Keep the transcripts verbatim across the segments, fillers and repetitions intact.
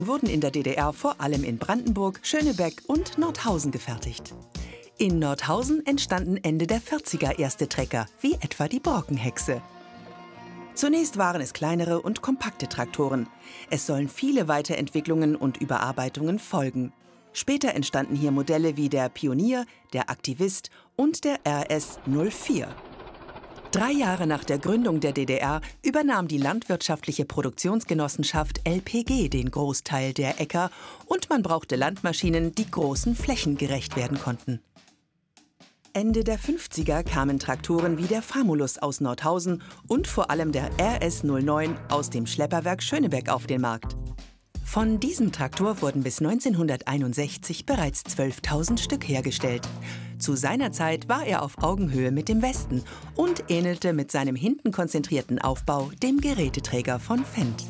wurden in der D D R vor allem in Brandenburg, Schönebeck und Nordhausen gefertigt. In Nordhausen entstanden Ende der vierziger erste Trecker, wie etwa die Borkenhexe. Zunächst waren es kleinere und kompakte Traktoren. Es sollen viele Weiterentwicklungen und Überarbeitungen folgen. Später entstanden hier Modelle wie der Pionier, der Aktivist und der R S null vier. Drei Jahre nach der Gründung der D D R übernahm die landwirtschaftliche Produktionsgenossenschaft L P G den Großteil der Äcker und man brauchte Landmaschinen, die großen Flächen gerecht werden konnten. Ende der fünfziger kamen Traktoren wie der Famulus aus Nordhausen und vor allem der R S null neun aus dem Schlepperwerk Schönebeck auf den Markt. Von diesem Traktor wurden bis neunzehnhunderteinundsechzig bereits zwölftausend Stück hergestellt. Zu seiner Zeit war er auf Augenhöhe mit dem Westen und ähnelte mit seinem hinten konzentrierten Aufbau dem Geräteträger von Fendt.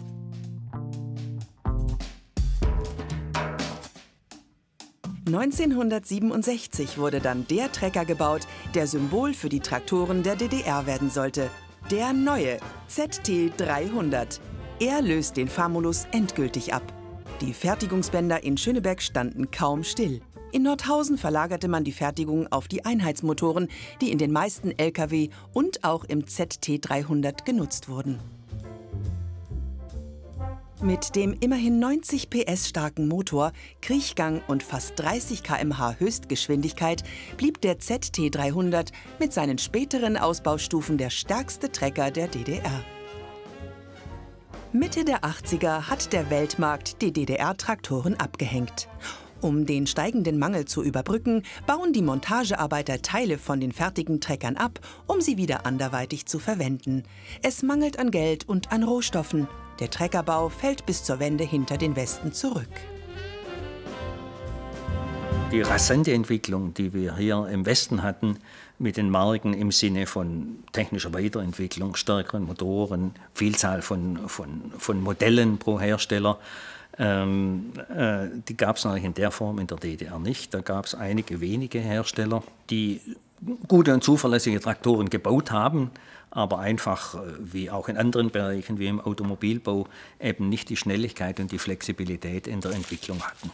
neunzehnhundertsiebenundsechzig wurde dann der Trecker gebaut, der Symbol für die Traktoren der D D R werden sollte. Der neue Z T dreihundert. Er löst den Famulus endgültig ab. Die Fertigungsbänder in Schönebeck standen kaum still. In Nordhausen verlagerte man die Fertigung auf die Einheitsmotoren, die in den meisten L K W und auch im Z T dreihundert genutzt wurden. Mit dem immerhin neunzig P S starken Motor, Kriechgang und fast dreißig Kilometer pro Stunde Höchstgeschwindigkeit blieb der Z T dreihundert mit seinen späteren Ausbaustufen der stärkste Trecker der D D R. Mitte der achtziger hat der Weltmarkt die D D R-Traktoren abgehängt. Um den steigenden Mangel zu überbrücken, bauen die Montagearbeiter Teile von den fertigen Treckern ab, um sie wieder anderweitig zu verwenden. Es mangelt an Geld und an Rohstoffen. Der Treckerbau fällt bis zur Wende hinter den Westen zurück. Die rasante Entwicklung, die wir hier im Westen hatten, mit den Marken im Sinne von technischer Weiterentwicklung, stärkeren Motoren, Vielzahl von, von, von Modellen pro Hersteller, ähm, äh, die gab es natürlich in der Form in der D D R nicht. Da gab es einige wenige Hersteller, die gute und zuverlässige Traktoren gebaut haben, aber einfach, wie auch in anderen Bereichen, wie im Automobilbau, eben nicht die Schnelligkeit und die Flexibilität in der Entwicklung hatten.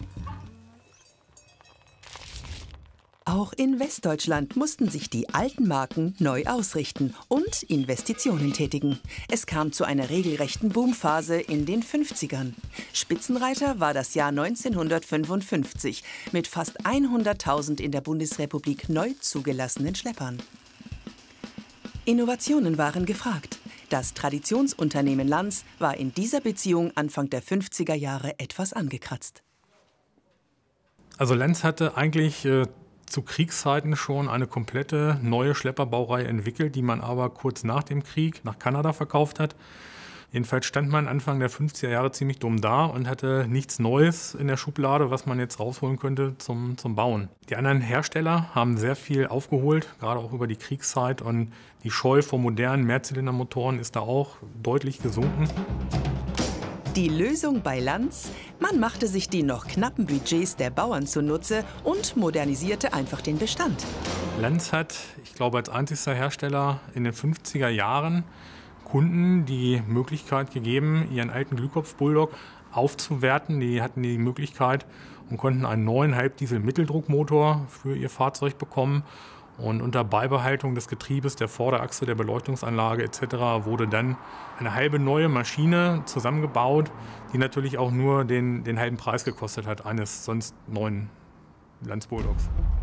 Auch in Westdeutschland mussten sich die alten Marken neu ausrichten und Investitionen tätigen. Es kam zu einer regelrechten Boomphase in den fünfzigern. Spitzenreiter war das Jahr neunzehnhundertfünfundfünfzig mit fast hunderttausend in der Bundesrepublik neu zugelassenen Schleppern. Innovationen waren gefragt. Das Traditionsunternehmen Lanz war in dieser Beziehung Anfang der fünfziger Jahre etwas angekratzt. Also Lanz hatte eigentlich äh zu Kriegszeiten schon eine komplette neue Schlepperbaureihe entwickelt, die man aber kurz nach dem Krieg nach Kanada verkauft hat. Jedenfalls stand man Anfang der fünfziger Jahre ziemlich dumm da und hatte nichts Neues in der Schublade, was man jetzt rausholen könnte zum, zum Bauen. Die anderen Hersteller haben sehr viel aufgeholt, gerade auch über die Kriegszeit, und die Scheu vor modernen Mehrzylindermotoren ist da auch deutlich gesunken. Die Lösung bei Lanz? Man machte sich die noch knappen Budgets der Bauern zunutze und modernisierte einfach den Bestand. Lanz hat, ich glaube, als einzigster Hersteller in den fünfziger Jahren Kunden die Möglichkeit gegeben, ihren alten Glühkopf-Bulldog aufzuwerten. Die hatten die Möglichkeit und konnten einen neuen Halbdiesel-Mitteldruckmotor für ihr Fahrzeug bekommen. Und unter Beibehaltung des Getriebes, der Vorderachse, der Beleuchtungsanlage et cetera wurde dann eine halbe neue Maschine zusammengebaut, die natürlich auch nur den, den halben Preis gekostet hat eines sonst neuen Lanz Bulldogs.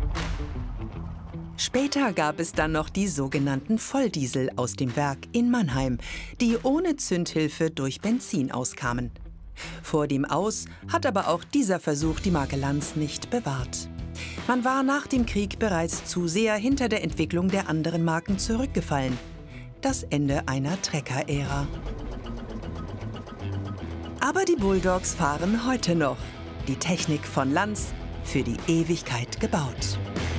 Später gab es dann noch die sogenannten Volldiesel aus dem Werk in Mannheim, die ohne Zündhilfe durch Benzin auskamen. Vor dem Aus hat aber auch dieser Versuch die Marke Lanz nicht bewahrt. Man war nach dem Krieg bereits zu sehr hinter der Entwicklung der anderen Marken zurückgefallen. Das Ende einer Trecker-Ära. Aber die Bulldogs fahren heute noch. Die Technik von Lanz, für die Ewigkeit gebaut.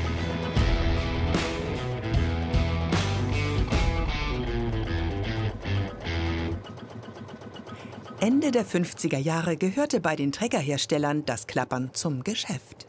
Ende der fünfziger Jahre gehörte bei den Treckerherstellern das Klappern zum Geschäft.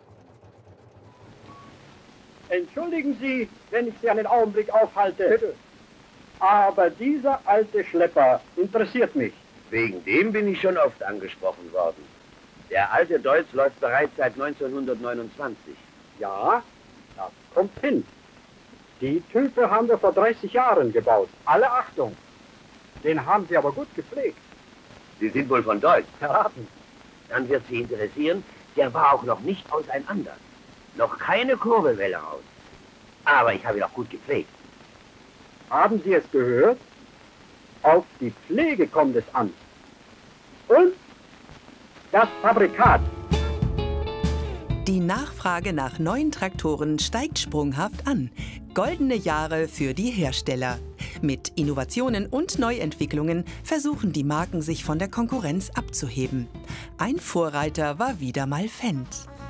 Entschuldigen Sie, wenn ich Sie einen Augenblick aufhalte, aber dieser alte Schlepper interessiert mich. Wegen dem bin ich schon oft angesprochen worden. Der alte Deutz läuft bereits seit neunzehnhundertneunundzwanzig. Ja, das kommt hin. Die Typen haben wir vor dreißig Jahren gebaut. Alle Achtung. Den haben sie aber gut gepflegt. Sie sind wohl von Deutz? Erraten. Dann wird Sie interessieren, der war auch noch nicht auseinander. Noch keine Kurbelwelle raus. Aber ich habe ihn auch gut gepflegt. Haben Sie es gehört? Auf die Pflege kommt es an. Und das Fabrikat. Die Nachfrage nach neuen Traktoren steigt sprunghaft an. Goldene Jahre für die Hersteller. Mit Innovationen und Neuentwicklungen versuchen die Marken, sich von der Konkurrenz abzuheben. Ein Vorreiter war wieder mal Fendt.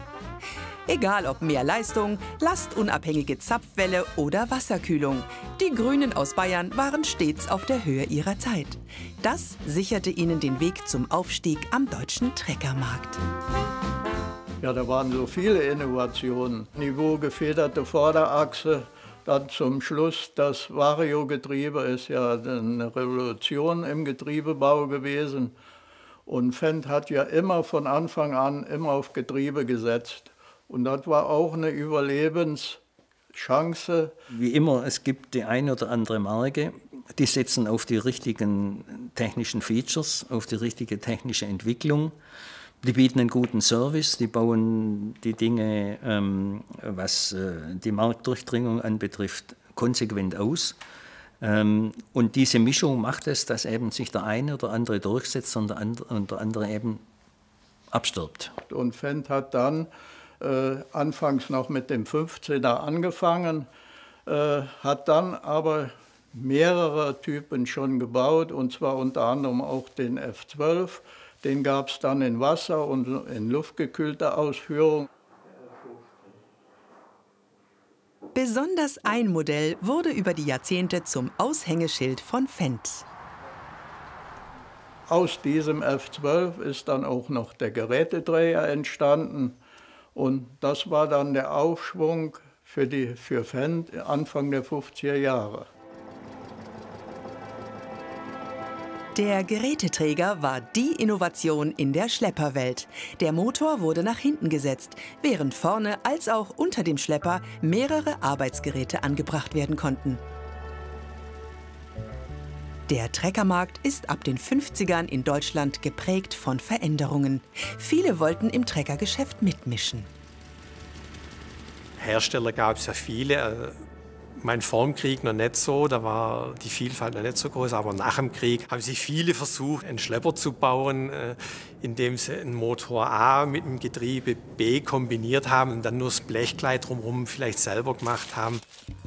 Egal ob mehr Leistung, lastunabhängige Zapfwelle oder Wasserkühlung. Die Grünen aus Bayern waren stets auf der Höhe ihrer Zeit. Das sicherte ihnen den Weg zum Aufstieg am deutschen Treckermarkt. Ja, da waren so viele Innovationen. Niveaugefederte Vorderachse, dann zum Schluss das Vario-Getriebe ist ja eine Revolution im Getriebebau gewesen. Und Fendt hat ja immer von Anfang an immer auf Getriebe gesetzt. Und das war auch eine Überlebenschance. Wie immer, es gibt die eine oder andere Marke, die setzen auf die richtigen technischen Features, auf die richtige technische Entwicklung. Die bieten einen guten Service, die bauen die Dinge, ähm, was äh, die Marktdurchdringung anbetrifft, konsequent aus. Ähm, und diese Mischung macht es, dass eben sich der eine oder andere durchsetzt und der andere, und der andere eben abstirbt. Und Fendt hat dann äh, anfangs noch mit dem fünfzehner angefangen, äh, hat dann aber mehrere Typen schon gebaut, und zwar unter anderem auch den F zwölf. Den gab es dann in Wasser- und in luftgekühlter Ausführung. Besonders ein Modell wurde über die Jahrzehnte zum Aushängeschild von Fendt. Aus diesem F zwölf ist dann auch noch der Gerätedreher entstanden. Und das war dann der Aufschwung für, die, für Fendt Anfang der fünfziger Jahre. Der Geräteträger war die Innovation in der Schlepperwelt. Der Motor wurde nach hinten gesetzt, während vorne als auch unter dem Schlepper mehrere Arbeitsgeräte angebracht werden konnten. Der Treckermarkt ist ab den fünfzigern in Deutschland geprägt von Veränderungen. Viele wollten im Treckergeschäft mitmischen. Hersteller gab es ja viele. Mein vor dem Krieg noch nicht so, da war die Vielfalt noch nicht so groß, aber nach dem Krieg haben sich viele versucht, einen Schlepper zu bauen, indem sie einen Motor A mit dem Getriebe B kombiniert haben und dann nur das Blechkleid drumherum vielleicht selber gemacht haben.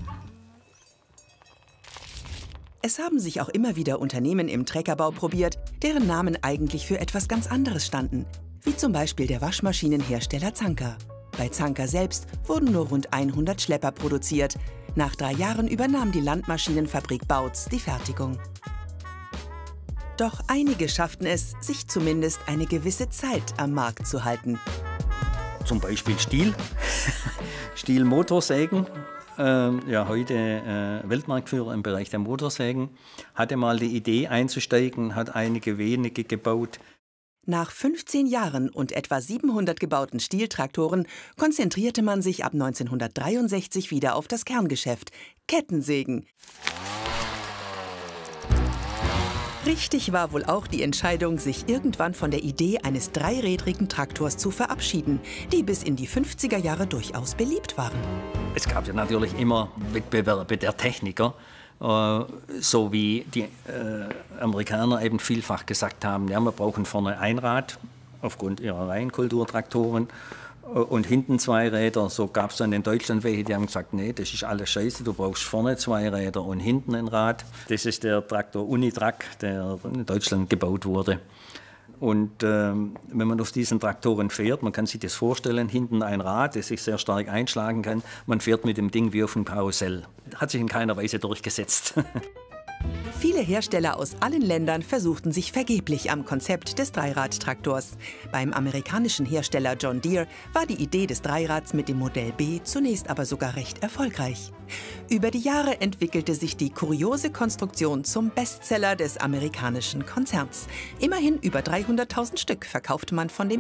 Es haben sich auch immer wieder Unternehmen im Treckerbau probiert, deren Namen eigentlich für etwas ganz anderes standen, wie zum Beispiel der Waschmaschinenhersteller Zanker. Bei Zanker selbst wurden nur rund hundert Schlepper produziert. Nach drei Jahren übernahm die Landmaschinenfabrik Bautz die Fertigung. Doch einige schafften es, sich zumindest eine gewisse Zeit am Markt zu halten. Zum Beispiel Stihl, Stihl Motorsägen, äh, ja heute äh, Weltmarktführer im Bereich der Motorsägen, hatte mal die Idee einzusteigen, hat einige wenige gebaut. Nach fünfzehn Jahren und etwa siebenhundert gebauten Stihltraktoren konzentrierte man sich ab neunzehnhundertdreiundsechzig wieder auf das Kerngeschäft: Kettensägen. Richtig war wohl auch die Entscheidung, sich irgendwann von der Idee eines dreirädrigen Traktors zu verabschieden, die bis in die fünfziger Jahre durchaus beliebt waren. Es gab ja natürlich immer Wettbewerbe der Techniker. So wie die äh, Amerikaner eben vielfach gesagt haben, ja, wir brauchen vorne ein Rad aufgrund ihrer Reihenkulturtraktoren und hinten zwei Räder. So gab es dann in Deutschland welche, die haben gesagt, nee, das ist alles scheiße, du brauchst vorne zwei Räder und hinten ein Rad. Das ist der Traktor Unitrac, der in Deutschland gebaut wurde. Und ähm, wenn man auf diesen Traktoren fährt, man kann sich das vorstellen, hinten ein Rad, das sich sehr stark einschlagen kann, man fährt mit dem Ding wie auf einem Karussell. Hat sich in keiner Weise durchgesetzt. Viele Hersteller aus allen Ländern versuchten sich vergeblich am Konzept des Dreiradtraktors. Beim amerikanischen Hersteller John Deere war die Idee des Dreirads mit dem Modell B zunächst aber sogar recht erfolgreich. Über die Jahre entwickelte sich die kuriose Konstruktion zum Bestseller des amerikanischen Konzerns. Immerhin über dreihunderttausend Stück verkaufte man von dem